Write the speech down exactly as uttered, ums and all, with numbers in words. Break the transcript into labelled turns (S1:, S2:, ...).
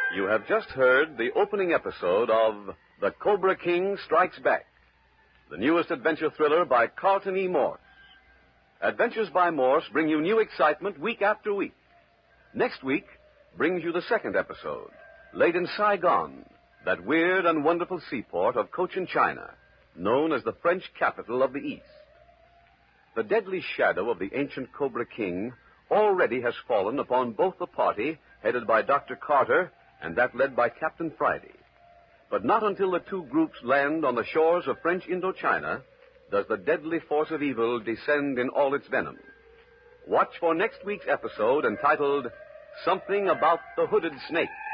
S1: You have just heard the opening episode of The Cobra King Strikes Back, the newest adventure thriller by Carlton E. Morse. Adventures by Morse bring you new excitement week after week. Next week brings you the second episode, laid in Saigon, that weird and wonderful seaport of Cochin China, known as the French capital of the East. The deadly shadow of the ancient Cobra King already has fallen upon both the party headed by Doctor Carter and that led by Captain Friday. But not until the two groups land on the shores of French Indochina does the deadly force of evil descend in all its venom. Watch for next week's episode entitled Something About the Hooded Snake.